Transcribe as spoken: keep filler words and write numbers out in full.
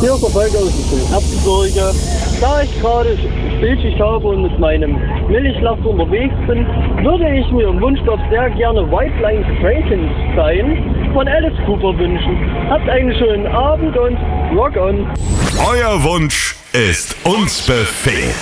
Hier verfolgt aus dem Erzgebirge. Da ich gerade Spätschicht habe und mit meinem Millichlaff unterwegs bin, würde ich mir im Wunschkopf sehr gerne White Line Frankenstein von Alice Cooper wünschen. Habt einen schönen Abend und rock on! Euer Wunsch ist uns Befehl.